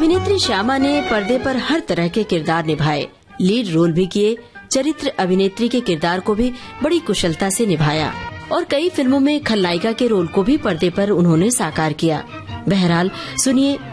अभिनेत्री श्यामा ने पर्दे पर हर तरह के किरदार निभाए, लीड रोल भी किए, चरित्र अभिनेत्री के किरदार को भी बड़ी कुशलता से निभाया और कई फिल्मों में खलनायिका के रोल को भी पर्दे पर उन्होंने साकार किया। बहरहाल सुनिए